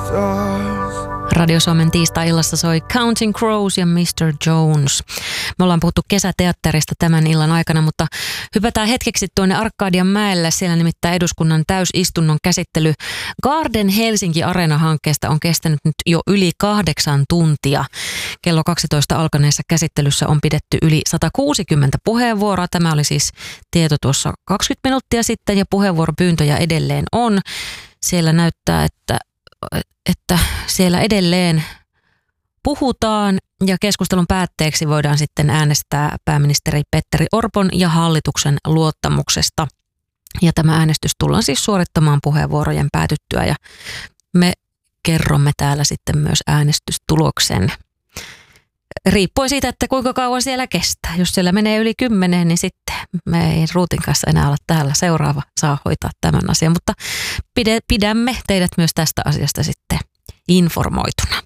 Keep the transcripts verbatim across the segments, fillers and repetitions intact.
Radio Suomen tiistai-illassa soi Counting Crows ja mister Jones. Me ollaan puhuttu kesäteatterista tämän illan aikana, mutta hypätään hetkeksi tuonne Arkadian mäelle. Siellä nimittäin eduskunnan täysistunnon käsittely Garden Helsinki Areena-hankkeesta on kestänyt nyt jo yli kahdeksan tuntia. Kello kaksitoista alkaneessa käsittelyssä on pidetty yli sata kuusikymmentä puheenvuoroa. Tämä oli siis tieto tuossa kaksikymmentä minuuttia sitten ja puheenvuoropyyntöjä edelleen on. Siellä näyttää, että että siellä edelleen puhutaan ja keskustelun päätteeksi voidaan sitten äänestää pääministeri Petteri Orpon ja hallituksen luottamuksesta. Ja tämä äänestys tullaan siis suorittamaan puheenvuorojen päätyttyä ja me kerromme täällä sitten myös äänestystuloksen. Riippuen siitä, että kuinka kauan siellä kestää. Jos siellä menee yli kymmeneen, niin sitten me ei Ruutin kanssa enää olla täällä. Seuraava saa hoitaa tämän asian, mutta pidämme teidät myös tästä asiasta sitten informoituna.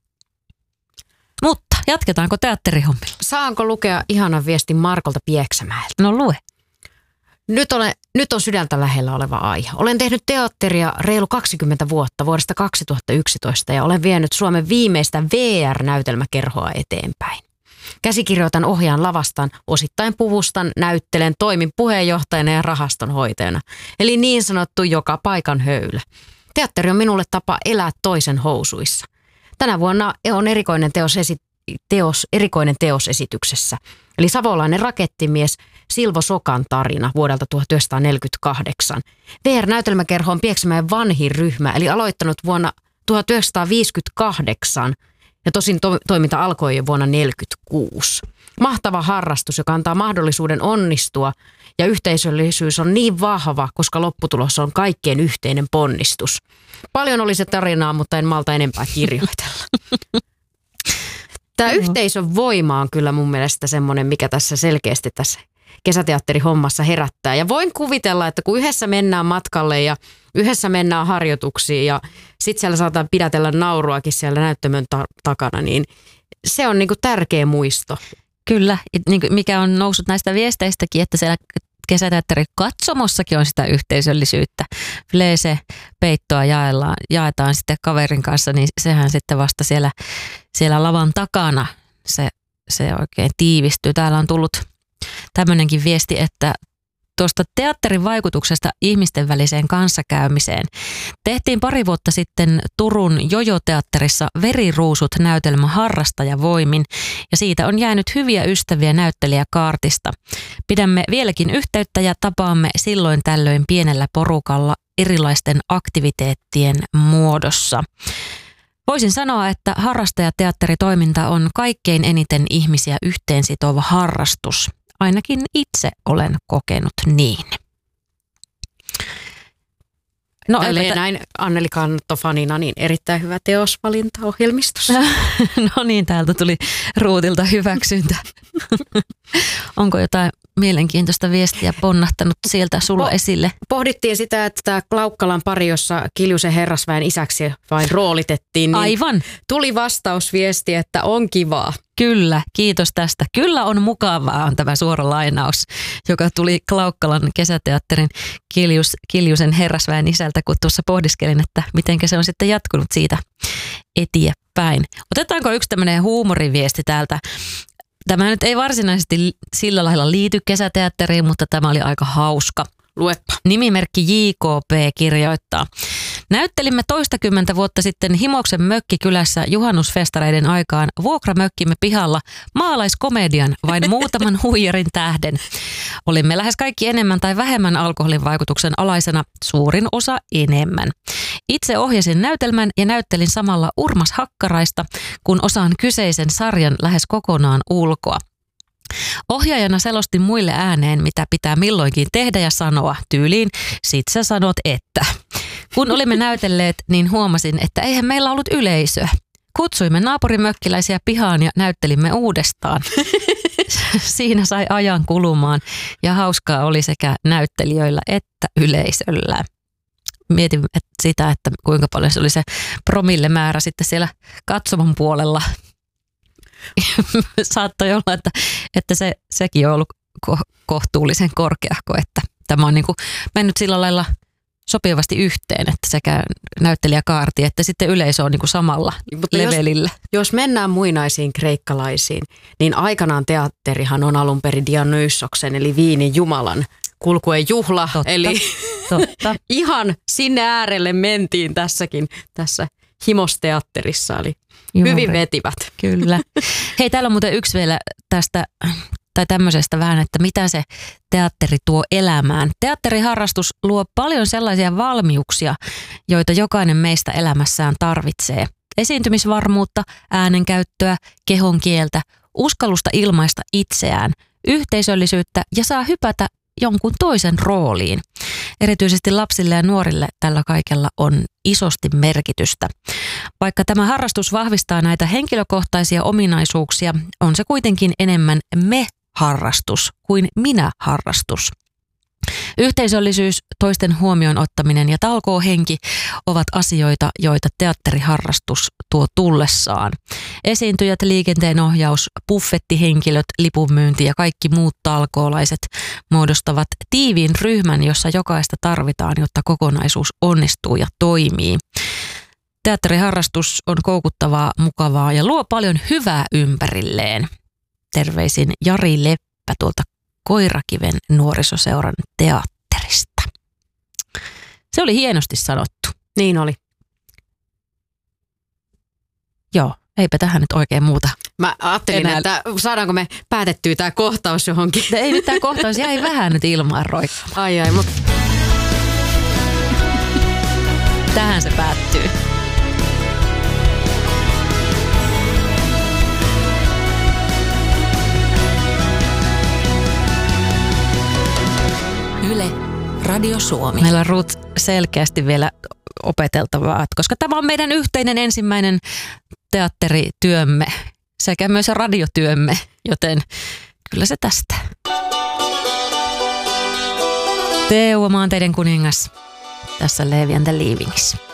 Mutta jatketaanko teatterihommilla? Saanko lukea ihanan viestin Markolta Pieksämäeltä? No lue. Nyt, olen, nyt on sydäntä lähellä oleva aihe. Olen tehnyt teatteria reilu kaksikymmentä vuotta vuodesta kaksituhattayksitoista ja olen vienyt Suomen viimeistä V R-näytelmäkerhoa eteenpäin. Käsikirjoitan, ohjaan, lavastan, osittain puvustan, näyttelen, toimin puheenjohtajana ja rahastonhoitajana. Eli niin sanottu joka paikan höylä. Teatteri on minulle tapa elää toisen housuissa. Tänä vuonna on erikoinen teos, esi- teos, erikoinen teos esityksessä. Eli savolainen rakettimies Silvo Sokan tarina vuodelta tuhatyhdeksänsataaneljäkymmentäkahdeksan. V R-näytelmäkerho on Pieksämäen vanhin ryhmä, eli aloittanut vuonna tuhatyhdeksänsataaviisikymmentäkahdeksan ja tosin to- toiminta alkoi jo vuonna tuhatyhdeksänsataaneljäkymmentäkuusi. Mahtava harrastus, joka antaa mahdollisuuden onnistua ja yhteisöllisyys on niin vahva, koska lopputulos on kaikkien yhteinen ponnistus. Paljon oli se tarinaa, mutta en malta enempää kirjoitella. Tämä yhteisön voima on kyllä mun mielestä semmoinen, mikä tässä selkeästi tässä kesäteatterihommassa herättää. Ja voin kuvitella, että kun yhdessä mennään matkalle ja yhdessä mennään harjoituksiin ja sitten siellä saadaan pidätellä nauruakin siellä näyttämön ta- takana, niin se on niinku tärkeä muisto. Kyllä, mikä on noussut näistä viesteistäkin, että siellä kesäteatterikatsomossakin on sitä yhteisöllisyyttä. Fleese peittoa jaellaan, jaetaan sitten kaverin kanssa, niin sehän sitten vasta siellä, siellä lavan takana se, se oikein tiivistyy. Täällä on tullut tämmöinenkin viesti, että tuosta teatterin vaikutuksesta ihmisten väliseen kanssakäymiseen. Tehtiin pari vuotta sitten Turun Jojo-teatterissa Veriruusut -näytelmä harrastajavoimin ja siitä on jäänyt hyviä ystäviä näyttelijäkaartista. Pidämme vieläkin yhteyttä ja tapaamme silloin tällöin pienellä porukalla erilaisten aktiviteettien muodossa. Voisin sanoa, että harrastajateatteritoiminta on kaikkein eniten ihmisiä yhteensitova harrastus. Ainakin itse olen kokenut niin. No eipä näin Anneli Kanto-fanina, niin erittäin hyvä teosvalinta ohjelmistossa. No niin, täältä tuli Ruutilta hyväksyntä. Onko jotain mielenkiintoista viestiä ponnahtanut sieltä sulla po- esille? Pohdittiin sitä, että tämä Klaukkalan pari, jossa Kiljusen herrasväen isäksi vain roolitettiin, niin aivan. Tuli vastausviesti, että on kivaa. Kyllä, kiitos tästä. Kyllä on mukavaa, on tämä suora lainaus, joka tuli Klaukkalan kesäteatterin Kiljus, Kiljusen herrasväen isältä, kun tuossa pohdiskelin, että miten se on sitten jatkunut siitä eteenpäin. Otetaanko yksi tämmöinen huumoriviesti täältä? Tämä nyt ei varsinaisesti sillä lailla liity kesäteatteriin, mutta tämä oli aika hauska. Luepa. Nimimerkki J K P kirjoittaa. Näyttelimme toistakymmentä vuotta sitten Himoksen mökkikylässä juhannusfestareiden aikaan vuokramökkimme pihalla maalaiskomedian vain muutaman huijarin tähden. Olimme lähes kaikki enemmän tai vähemmän alkoholin vaikutuksen alaisena, suurin osa enemmän. Itse ohjasin näytelmän ja näyttelin samalla Urmas Hakkaraista, kun osaan kyseisen sarjan lähes kokonaan ulkoa. Ohjaajana selostin muille ääneen, mitä pitää milloinkin tehdä ja sanoa, tyyliin, sit sä sanot että. Kun olimme näytelleet, niin huomasin, että eihän meillä ollut yleisöä. Kutsuimme naapurimökkiläisiä pihaan ja näyttelimme uudestaan. Siinä sai ajan kulumaan ja hauskaa oli sekä näyttelijöillä että yleisöllä. Mietin että sitä, että kuinka paljon se oli se promillemäärä sitten siellä katsomon puolella. Saattoi olla, että, että se, sekin on ollut ko- kohtuullisen korkeahko, että tämä on niin kuin mennyt sillä lailla sopivasti yhteen, että sekä näyttelijäkaarti että sitten yleisö on niin kuin samalla Mutta levelillä. Jos, jos mennään muinaisiin kreikkalaisiin, niin aikanaan teatterihan on alun perin Dionysoksen eli Viinin jumalan kulkuen juhla. Totta, eli totta. ihan sinne äärelle mentiin tässäkin, tässä himosteatterissa, eli Juuri. Hyvin vetivät. Kyllä. Hei, täällä on muuten yksi vielä tästä tai tämmöisestä vähän, että mitä se teatteri tuo elämään. Teatteriharrastus luo paljon sellaisia valmiuksia, joita jokainen meistä elämässään tarvitsee. Esiintymisvarmuutta, äänenkäyttöä, kehon kieltä, uskallusta ilmaista itseään, yhteisöllisyyttä ja saa hypätä jonkun toisen rooliin. Erityisesti lapsille ja nuorille tällä kaikella on isosti merkitystä. Vaikka tämä harrastus vahvistaa näitä henkilökohtaisia ominaisuuksia, on se kuitenkin enemmän me-harrastus kuin minä-harrastus. Yhteisöllisyys, toisten huomioon ottaminen ja talkoohenki ovat asioita, joita teatteriharrastus tuo tullessaan. Esiintyjät, liikenteenohjaus, buffettihenkilöt, lipunmyynti ja kaikki muut talkoolaiset muodostavat tiiviin ryhmän, jossa jokaista tarvitaan, jotta kokonaisuus onnistuu ja toimii. Teatteriharrastus on koukuttavaa, mukavaa ja luo paljon hyvää ympärilleen. Terveisin Jari Leppä tuolta Koirakiven nuorisoseuran teatterista. Se oli hienosti sanottu. Niin oli. Joo, eipä tähän nyt oikein muuta. Mä ajattelin, enää. Että saadaanko me päätettyä tämä kohtaus johonkin. Ei nyt tämä kohtaus jäi vähän nyt ilmaan roikkamaan. Ai ai, mutta tähän se päättyy. Yle, Radio Suomi. Meillä on Ruth selkeästi vielä opeteltavaa, koska tämä on meidän yhteinen ensimmäinen teatterityömme sekä myös radiotyömme, joten kyllä se tästä. Teuvo Maanteiden kuningas tässä Levi and the Leavings.